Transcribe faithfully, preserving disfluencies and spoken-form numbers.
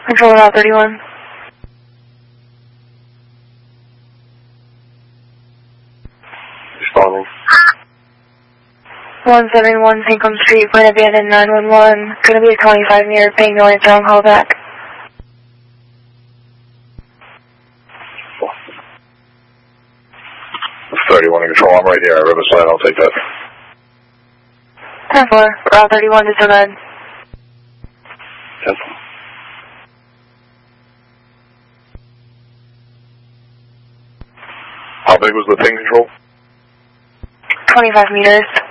Control Route thirty-one. Responding. one seventy-one Pinkham Street, point abandoned nine one one. Gonna be a twenty-five meter ping, no answer, I'll call back. thirty-one in control, I'm right here at Riverside, I'll take that. ten four, Route thirty-one to Red. ten four. How big was the ping control? twenty-five meters.